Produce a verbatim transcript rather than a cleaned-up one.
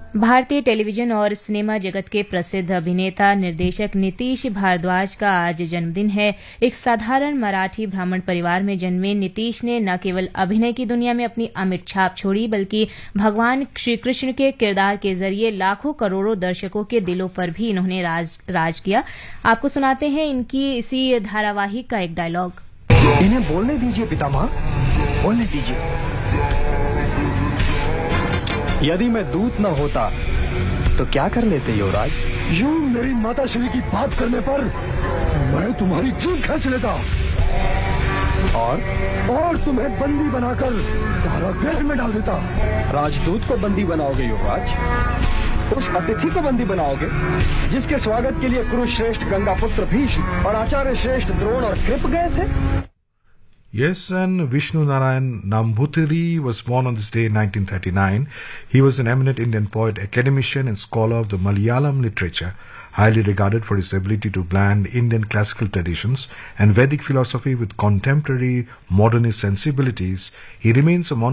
भारतीय टेलीविजन और सिनेमा जगत के प्रसिद्ध अभिनेता निर्देशक नीतीश भारद्वाज का आज जन्मदिन है। एक साधारण मराठी ब्राह्मण परिवार में जन्मे नीतीश ने न केवल अभिनय की दुनिया में अपनी अमिट छाप छोड़ी, बल्कि भगवान श्री कृष्ण के किरदार के जरिए लाखों करोड़ों दर्शकों के दिलों पर भी इन्होंने राज, राज किया। आपको सुनाते हैं इनकी इसी धारावाहिक का एक डायलॉग। इन्हें बोलने दीजिए पितामह, बोलने दीजिए। यदि मैं दूत न होता तो क्या कर लेते युवराज? यूं मेरी माता श्री की बात करने पर मैं तुम्हारी जीभ खींच लेता और और तुम्हें बंदी बनाकर कारागृह में डाल देता। राजदूत को बंदी बनाओगे युवराज? उस अतिथि को बंदी बनाओगे जिसके स्वागत के लिए कुरुश्रेष्ठ गंगापुत्र भीष्म और आचार्य श्रेष्ठ द्रोण और कृप गए थे? Yes, and Vishnu Narayan Namboothiri was born on this day in nineteen thirty-nine. He was an eminent Indian poet, academician and scholar of the Malayalam literature, highly regarded for his ability to blend Indian classical traditions and Vedic philosophy with contemporary modernist sensibilities. He remains a